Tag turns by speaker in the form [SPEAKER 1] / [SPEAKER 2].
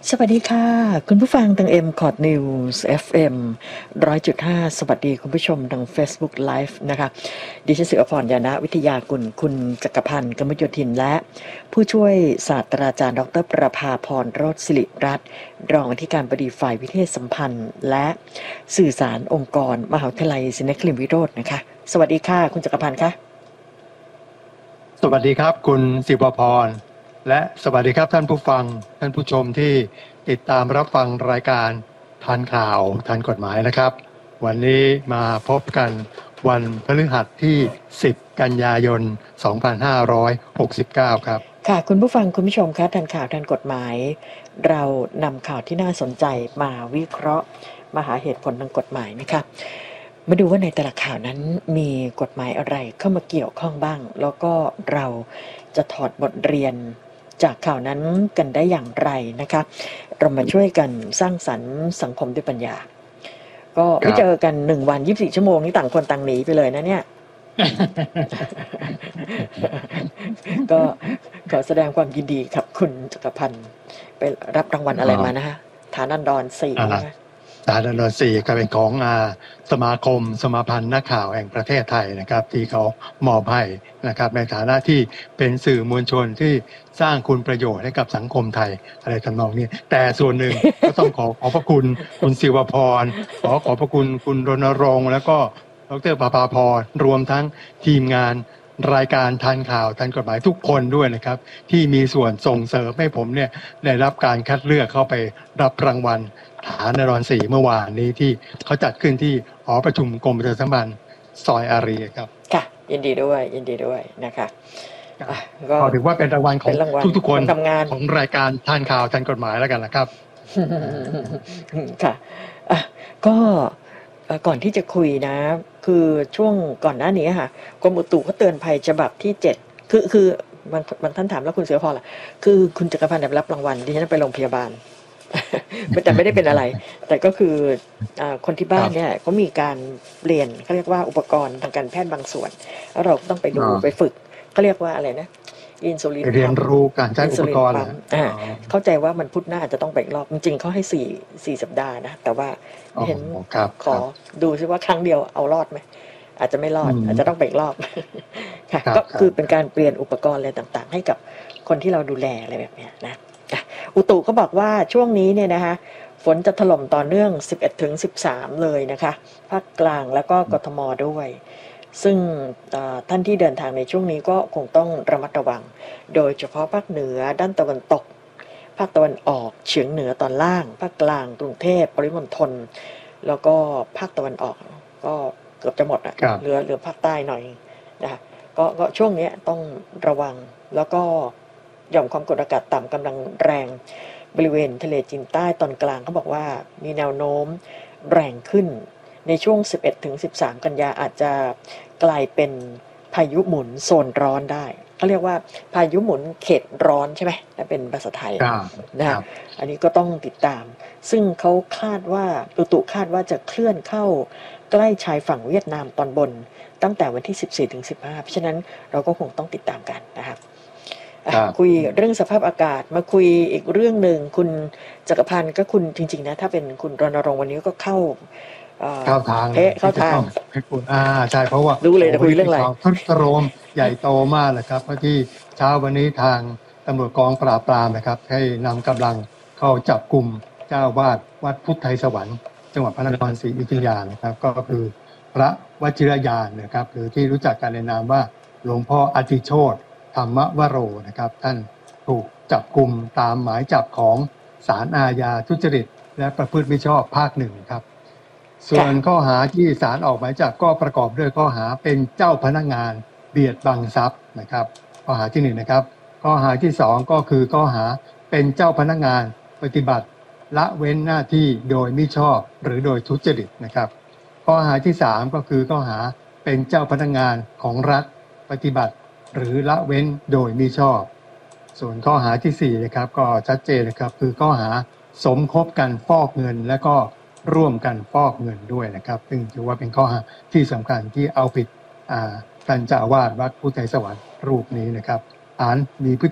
[SPEAKER 1] สวัสดีค่ะคุณผู้ฟังทาง MCOT News FM 100.5 สวัสดีคุณผู้ชมทาง Facebook Live นะคะดิฉันศิวพรยานะวิทยากุลคุณจักรพันธ์กมลโยธินและผู้ช่วยศาสตราจารย์ดรประภาพรโรจน์ศิริรัตน์รองอธิการบดีฝ่ายวิเทศสัมพันธ์และสื่อสารองค์กรมหาวิทยาลัยศรีนครินทรวิโรจน์นะคะสวัสดีค่ะคุณจักรพันธ์คะ
[SPEAKER 2] สวัสดีครับคุณศิวพรและสวัสดีครับท่านผู้ฟังท่านผู้ชมที่ติดตามรับฟังรายการทันข่าวทันกฎหมายนะครับวันนี้มาพบกันวันพฤหัสที่10กันยายน2569ครับ
[SPEAKER 1] ค่ะคุณผู้ฟังคุณผู้ชมคะทันข่าวทันกฎหมายเรานำข่าวที่น่าสนใจมาวิเคราะห์มาหาเหตุผลทางกฎหมายนะคะมาดูว่าในแต่ละข่าวนั้นมีกฎหมายอะไรเข้ามาเกี่ยวข้องบ้างแล้วก็เราจะถอดบทเรียนจากข่าวนั้นกันได้อย่างไรนะคะเรามาช่วยกันสร้างสรรค์สังคมด้วยปัญญาก็ไม่เจอกัน1วัน24ชั่วโมงนี่ต่างคนต่างหนีไปเลยนะเนี่ยก็ขอแสดงความยินดีกับคุณจักรพันธ์ไปรับรางวัลอะไรมานะฮะฐานันดร4นะ
[SPEAKER 2] ฐานันดร4ก็เป็นของสมาคมสมาพันธ์นักข่าวแห่งประเทศไทยนะครับที่เขามอบให้นะครับในฐานะที่เป็นสื่อมวลชนที่สร้างคุณประโยชน์ให้กับสังคมไทยอะไรทำนองนี้แต่ส่วนหนึ่งก็ต้องขอบพระคุณคุณศิวพรขอบพระคุณคุณรณรงค์แล้วก็ดร.ประภาพรรวมทั้งทีมงานรายการทันข่าวทันกฎหมายทุกคนด้วยนะครับที่มีส่วนส่งเสริมให้ผมเนี่ยได้รับการคัดเลือกเข้าไปรับรางวัลฐานันดร4เมื่อวานนี้ที่เขาจัดขึ้นที่หอประชุมกรมประชาสัมพันธ์ซอยอารีครับค่ะ
[SPEAKER 1] ยินดีด้วยนะคะ
[SPEAKER 2] ก็ถือว่าเป็นรางวัลของทุกๆคนของรายการทันข่าวทันกฎหมายแล้วกันนะครับ
[SPEAKER 1] ค่ะก็ก่อนที่จะคุยนะคือช่วงก่อนหน้านี้ค่ะกรมอุตุเขาเตือนภัยฉบับที่7คือบางท่านถามแล้วคุณเสือพอล่ะคือคุณจักรพันธ์ได้รับรางวัลดิฉันไปโรงพยาบาลแต่ไม่ได้เป็นอะไรแต่ก็คือคนที่บ้านเนี่ยเขามีการเปลี่ยนเขาเรียกว่าอุปกรณ์ทางการแพทย์บางส่วนแล้วเราต้องไปดูไปฝึกเขาเรียกว่าอะไรนะอินซูลิน
[SPEAKER 2] เรียนรู้การใช้อุปกรณ์
[SPEAKER 1] เข้าใจว่ามันพุธหน้าจะต้องไปอีกรอบจริงๆเขาให้4สัปดาห์นะแต่ว่าเห็นขอดูซิว่าครั้งเดียวเอารอดไหมอาจจะไม่รอดอาจจะต้องไปอีกรอบค่ะก็คือเป็นการเปลี่ยนอุปกรณ์อะไรต่างๆให้กับคนที่เราดูแลอะไรแบบนี้นะอุตุก็บอกว่าช่วงนี้เนี่ยนะคะฝนจะถล่มต่อเนื่อง 11-13 เลยนะคะภาคกลางแล้วก็กทมด้วยซึ่งท่านที่เดินทางในช่วงนี้ก็คงต้องระมัดระวังโดยเฉพาะภาคเหนือด้านตะวันตกภาคตะวันออกเฉียงเหนือตอนล่างภาคกลางกรุงเทพปริมณฑลแล้วก็ภาคตะวันออกก็เกือบจะหมดอ่ะเหลือภาคใต้หน่อยนะคะก็ช่วงนี้ต้องระวังแล้วก็หย่อมความกดอากาศต่ำกำลังแรงบริเวณทะเลจีนใต้ตอนกลางเขาบอกว่ามีแนวโน้มแรงขึ้นในช่วง 11-13 กันยาอาจจะกลายเป็นพายุหมุนโซนร้อนได้เขาเรียกว่าพายุหมุนเขตร้อนใช่ไหมนั่นเป็นภาษาไทยนะอันนี้ก็ต้องติดตามซึ่งเขาคาดว่าอุตุคาดว่าจะเคลื่อนเข้าใกล้ชายฝั่งเวียดนามตอนบนตั้งแต่วันที่ 14-15 เพราะฉะนั้นเราก็คงต้องติดตามกันนะครับคุยเรื่องสภาพอากาศมาคุยอีกเรื่องหนึ่งคุณจักรพันธ์ก็คุณจริงๆนะถ้าเป็นคุณรณรงค์วันนี้ก็เข้า
[SPEAKER 2] ทาง
[SPEAKER 1] เข้าทาง
[SPEAKER 2] ใช่เพราะว่า
[SPEAKER 1] รู้เลยจะคุยเรื่องอะไร
[SPEAKER 2] ทุกโรมใหญ่โตมากเลยครับเพราะที่เช้าวันนี้ทางตำรวจกองปราบปรามนะครับให้นำกำลังเข้าจับกลุ่มเจ้าวาดวัดพุทธไทยสวรรค์จังหวัดพระนครศรีอยุธยานะครับก็คือพระวชิรยานนะครับหรือที่รู้จักกันในนามว่าหลวงพ่ออธิโชติธรรมวโรนะครับท่านถูกจับกลุ่มตามหมายจับของศาลอาญาทุจริตและประพฤติมิชอบภาค 1ครับส่วนข้อหาที่ศาลออกหมายจับก็ประกอบด้วยข้อหาเป็นเจ้าพนักงานเบียดบังทรัพย์นะครับข้อหาที่1นะครับข้อหาที่2ก็คือข้อหาเป็นเจ้าพนักงานปฏิบัติละเว้นหน้าที่โดยมิชอบหรือโดยทุจริตนะครับข้อหาที่3ก็คือข้อหาเป็นเจ้าพนักงานของรัฐปฏิบัติหรือละเว้นโดยมิชอบส่วนข้อหาที่4นะครับก็ชัดเจนนะครับคือข้อหาสมคบกันฟอกเงินและก็ร่วมกันฟอกเงินด้วยนะครับซึ่งถือว่าเป็นข้อหาที่สำคัญที่เอาผิดท่านเจ้าอาวาสวัดพุทธไทยสวรรค์รูปนี้นะครับฐานมีพฤติ